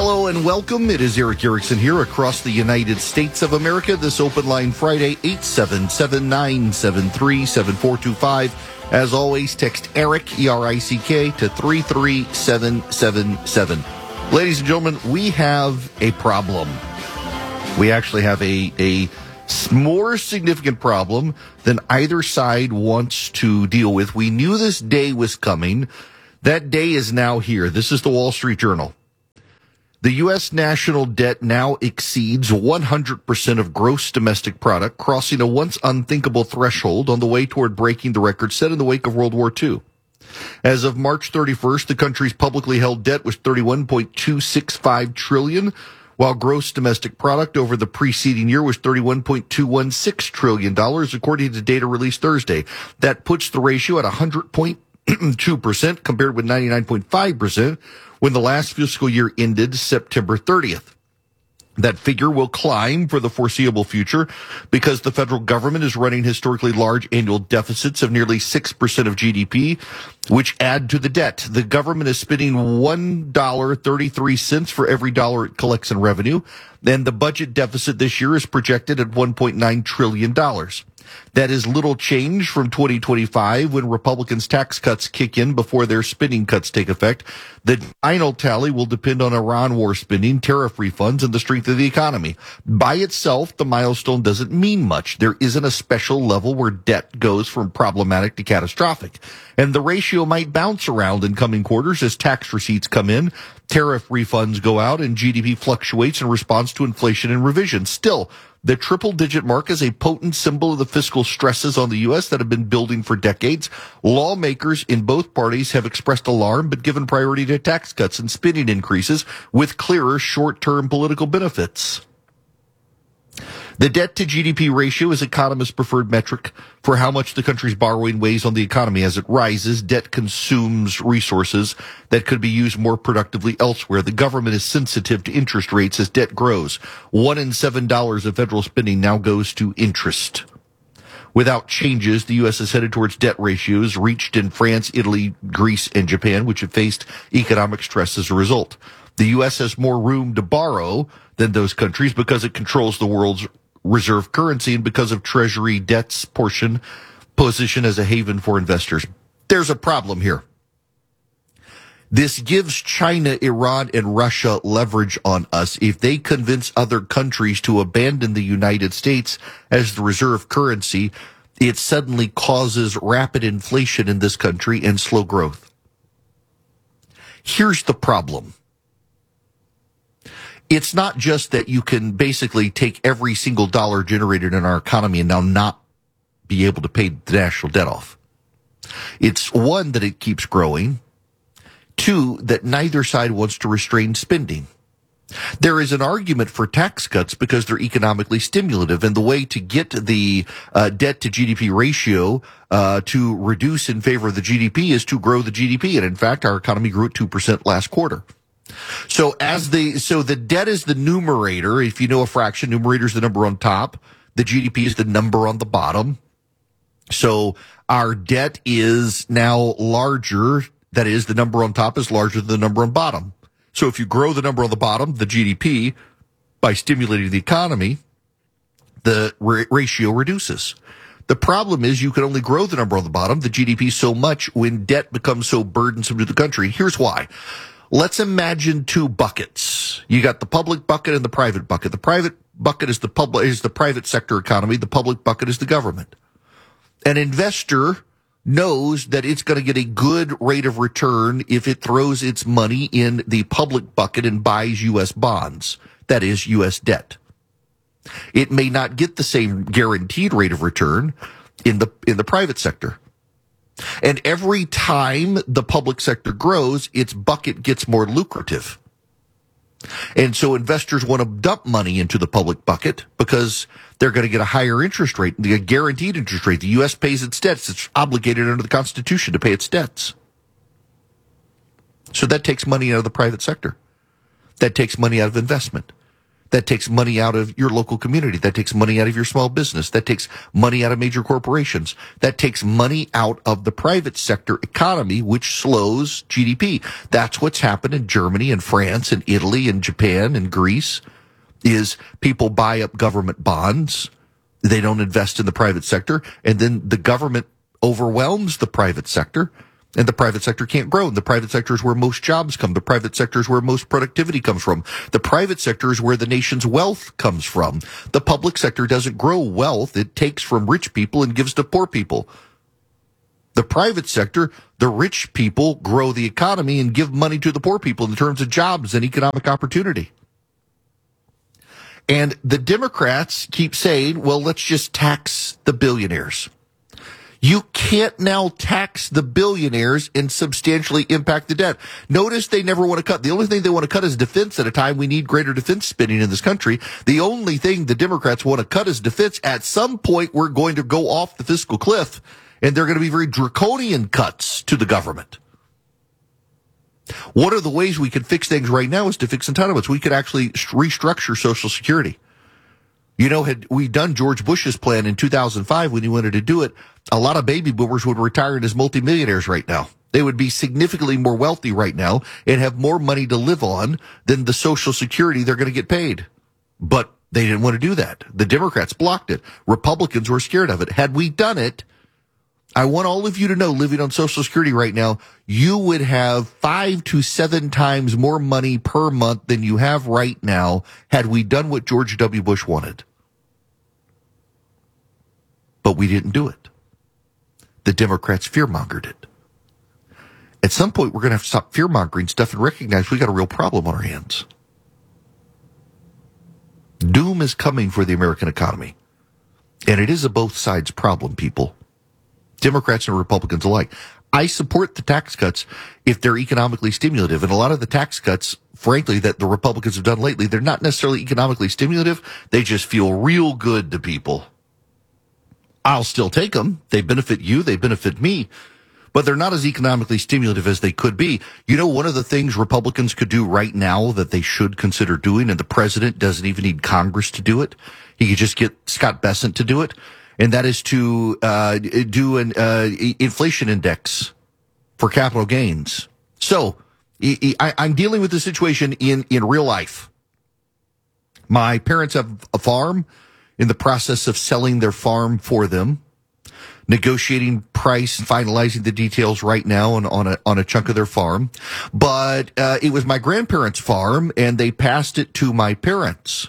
Hello and welcome. It is Eric Erickson here across the United States of America. This Open Line Friday, 877-973-7425. As always, text ERIC, E-R-I-C-K, to 33777. Ladies and gentlemen, we have a problem. We actually have a more significant problem than either side wants to deal with. We knew this day was coming. That day is now here. This is the Wall Street Journal. The U.S. national debt now exceeds 100% of gross domestic product, crossing a once unthinkable threshold on the way toward breaking the record set in the wake of World War II. As of March 31st, the country's publicly held debt was $31.265 trillion, while gross domestic product over the preceding year was $31.216 trillion, according to data released Thursday. That puts the ratio at 100.2% compared with 99.5% when the last fiscal year ended September 30th. That figure will climb for the foreseeable future because the federal government is running historically large annual deficits of nearly 6% of GDP, which add to the debt. The government is spending $1.33 for every dollar it collects in revenue, and the budget deficit this year is projected at $1.9 trillion. That is little change from 2025 when Republicans' tax cuts kick in before their spending cuts take effect. The final tally will depend on Iran war spending, tariff refunds, and the strength of the economy. By itself, the milestone doesn't mean much. There isn't a special level where debt goes from problematic to catastrophic. And the ratio might bounce around in coming quarters as tax receipts come in, tariff refunds go out, and GDP fluctuates in response to inflation and revision. Still, the triple-digit mark is a potent symbol of the fiscal stresses on the U.S. that have been building for decades. Lawmakers in both parties have expressed alarm but given priority to tax cuts and spending increases with clearer short-term political benefits. The debt-to-GDP ratio is economists' preferred metric for how much the country's borrowing weighs on the economy. As it rises, debt consumes resources that could be used more productively elsewhere. The government is sensitive to interest rates as debt grows. $1 in $7 of federal spending now goes to interest. Without changes, the U.S. is headed towards debt ratios reached in France, Italy, Greece, and Japan, which have faced economic stress as a result. The U.S. has more room to borrow than those countries because it controls the world's reserve currency and because of Treasury debt's position as a haven for investors. There's a problem here. This gives China, Iran, and Russia leverage on us. If they convince other countries to abandon the United States as the reserve currency, it suddenly causes rapid inflation in this country and slow growth. Here's the problem. It's not just that you can basically take every single dollar generated in our economy and now not be able to pay the national debt off. It's one, that it keeps growing. Two, that neither side wants to restrain spending. There is an argument for tax cuts because they're economically stimulative, and the way to get the debt to GDP ratio to reduce in favor of the GDP is to grow the GDP. And in fact, our economy grew at 2% last quarter. So the debt is the numerator. If you know a fraction, numerator is the number on top. The GDP is the number on the bottom. So our debt is now larger. That is, the number on top is larger than the number on bottom. So if you grow the number on the bottom, the GDP, by stimulating the economy, the ratio reduces. The problem is you can only grow the number on the bottom, the GDP, so much when debt becomes so burdensome to the country. Here's why. Let's imagine two buckets. You got the public bucket and the private bucket. The private bucket is the private sector economy. The public bucket is the government. An investor knows that it's going to get a good rate of return if it throws its money in the public bucket and buys U.S. bonds. That is U.S. debt. It may not get the same guaranteed rate of return in the private sector. And every time the public sector grows, its bucket gets more lucrative. And so investors want to dump money into the public bucket because they're going to get a higher interest rate, a guaranteed interest rate. The U.S. pays its debts. It's obligated under the Constitution to pay its debts. So that takes money out of the private sector. That takes money out of investment. That takes money out of your local community. That takes money out of your small business. That takes money out of major corporations. That takes money out of the private sector economy, which slows GDP. That's what's happened in Germany and France and Italy and Japan and Greece, is people buy up government bonds. They don't invest in the private sector, and then the government overwhelms the private sector, and the private sector can't grow. And the private sector is where most jobs come. The private sector is where most productivity comes from. The private sector is where the nation's wealth comes from. The public sector doesn't grow wealth. It takes from rich people and gives to poor people. The private sector, the rich people grow the economy and give money to the poor people in terms of jobs and economic opportunity. And the Democrats keep saying, well, let's just tax the billionaires. You can't now tax the billionaires and substantially impact the debt. Notice they never want to cut. The only thing they want to cut is defense at a time we need greater defense spending in this country. The only thing the Democrats want to cut is defense. At some point, we're going to go off the fiscal cliff, and they're going to be very draconian cuts to the government. One of the ways we could fix things right now is to fix entitlements. We could actually restructure Social Security. You know, had we done George Bush's plan in 2005 when he wanted to do it, a lot of baby boomers would retire as multimillionaires right now. They would be significantly more wealthy right now and have more money to live on than the Social Security they're going to get paid. But they didn't want to do that. The Democrats blocked it. Republicans were scared of it. Had we done it, I want all of you to know, living on Social Security right now, you would have 5 to 7 times more money per month than you have right now had we done what George W. Bush wanted. But we didn't do it. The Democrats fear-mongered it. At some point, we're going to have to stop fear-mongering stuff and recognize we got a real problem on our hands. Doom is coming for the American economy. And it is a both sides problem, people. Democrats and Republicans alike. I support the tax cuts if they're economically stimulative. And a lot of the tax cuts, frankly, that the Republicans have done lately, they're not necessarily economically stimulative. They just feel real good to people. I'll still take them. They benefit you. They benefit me. But they're not as economically stimulative as they could be. You know, one of the things Republicans could do right now that they should consider doing, and the president doesn't even need Congress to do it. He could just get Scott Bessent to do it. And that is to do an inflation index for capital gains. So I'm dealing with the situation in real life. My parents have a farm, in the process of selling their farm for them, negotiating price, finalizing the details right now on a chunk of their farm. But it was my grandparents' farm, and they passed it to my parents.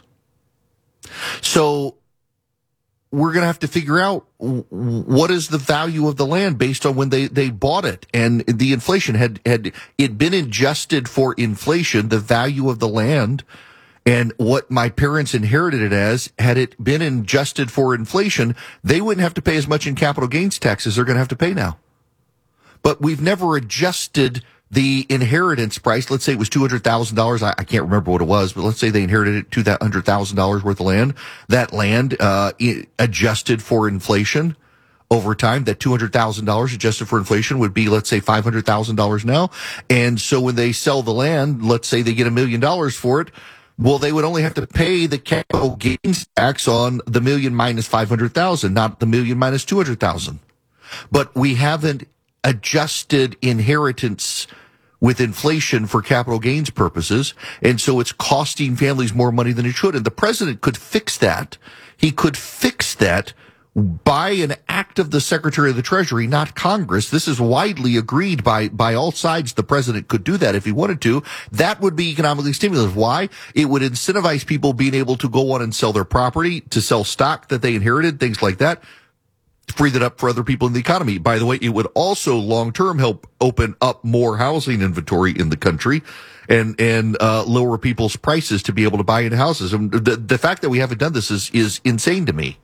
So we're going to have to figure out what is the value of the land based on when they bought it. And the inflation had it been adjusted for inflation, the value of the land and what my parents inherited it as, had it been adjusted for inflation, they wouldn't have to pay as much in capital gains taxes they're going to have to pay now. But we've never adjusted the inheritance price. Let's say it was $200,000. I can't remember what it was, but let's say they inherited it $200,000 worth of land. That land adjusted for inflation over time. That $200,000 adjusted for inflation would be, let's say, $500,000 now. And so when they sell the land, let's say they get $1 million for it. Well, they would only have to pay the capital gains tax on the million minus 500,000, not the million minus 200,000. But we haven't adjusted inheritance with inflation for capital gains purposes, and so it's costing families more money than it should. And the president could fix that. He could fix that by an act of the Secretary of the Treasury, not Congress. This is widely agreed by all sides. The president could do that if he wanted to. That would be economically stimulative. Why? It would incentivize people being able to go on and sell their property, to sell stock that they inherited, things like that. Free that up for other people in the economy. By the way, it would also long-term help open up more housing inventory in the country and lower people's prices to be able to buy into houses. And the fact that we haven't done this is insane to me.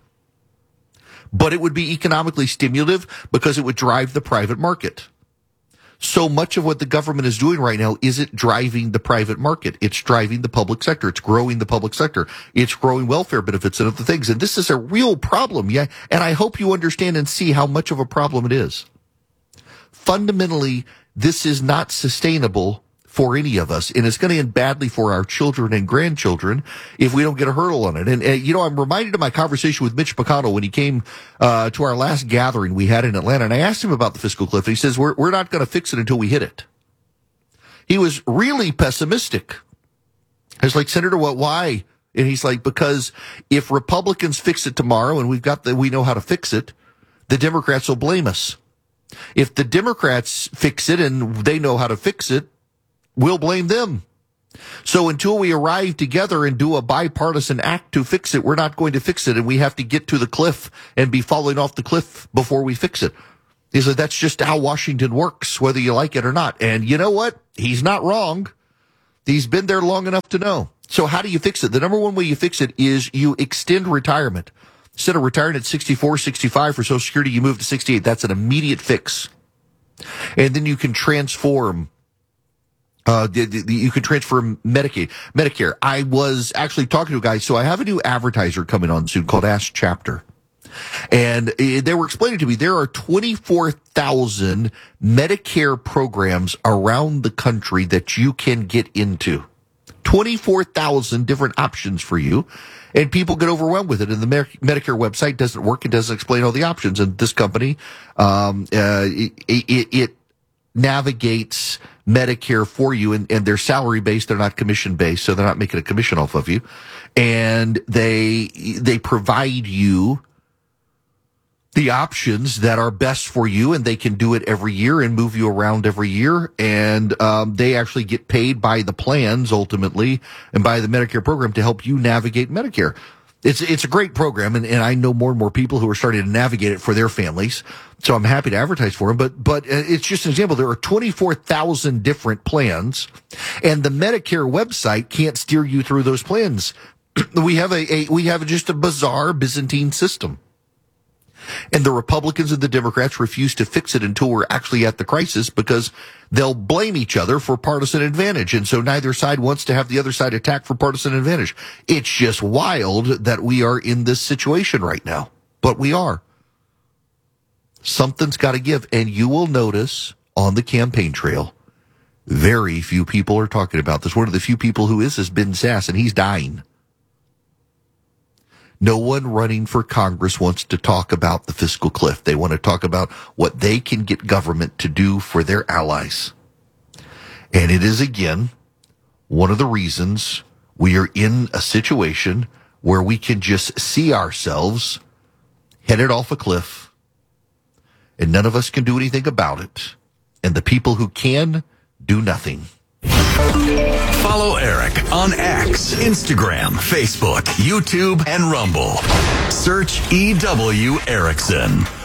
But it would be economically stimulative because it would drive the private market. So much of what the government is doing right now isn't driving the private market. It's driving the public sector. It's growing the public sector. It's growing welfare benefits and other things. And this is a real problem. Yeah. And I hope you understand and see how much of a problem it is. Fundamentally, this is not sustainable for any of us, and it's going to end badly for our children and grandchildren if we don't get a hurdle on it. And I'm reminded of my conversation with Mitch McConnell when he came to our last gathering we had in Atlanta, and I asked him about the fiscal cliff, and he says, we're not going to fix it until we hit it. He was really pessimistic. I was like, Senator, why? And he's like, because if Republicans fix it tomorrow and we know how to fix it, the Democrats will blame us. If the Democrats fix it and they know how to fix it, we'll blame them. So until we arrive together and do a bipartisan act to fix it, we're not going to fix it, and we have to get to the cliff and be falling off the cliff before we fix it. He said that's just how Washington works, whether you like it or not. And you know what? He's not wrong. He's been there long enough to know. So how do you fix it? The number one way you fix it is you extend retirement. Instead of retiring at 64, 65 for Social Security, you move to 68. That's an immediate fix. And then you can transform you can transfer Medicare. I was actually talking to a guy, so I have a new advertiser coming on soon called Ask Chapter. And they were explaining to me there are 24,000 Medicare programs around the country that you can get into. 24,000 different options for you. And people get overwhelmed with it. And the Medicare website doesn't work. It doesn't explain all the options. And this company, it navigates Medicare for you, and they're salary based. They're not commission based, so they're not making a commission off of you. And they provide you the options that are best for you, and they can do it every year and move you around every year. And they actually get paid by the plans ultimately and by the Medicare program to help you navigate Medicare. It's a great program, and I know more and more people who are starting to navigate it for their families. So I'm happy to advertise for them. But it's just an example. There are 24,000 different plans, and the Medicare website can't steer you through those plans. We have just a bizarre Byzantine system. And the Republicans and the Democrats refuse to fix it until we're actually at the crisis, because they'll blame each other for partisan advantage. And so neither side wants to have the other side attack for partisan advantage. It's just wild that we are in this situation right now. But we are. Something's got to give. And you will notice on the campaign trail, very few people are talking about this. One of the few people who is Ben Sasse, and he's dying. No one running for Congress wants to talk about the fiscal cliff. They want to talk about what they can get government to do for their allies. And it is, again, one of the reasons we are in a situation where we can just see ourselves headed off a cliff, and none of us can do anything about it. And the people who can do nothing. Follow Eric on X, Instagram, Facebook, YouTube, and Rumble. Search EW Erickson.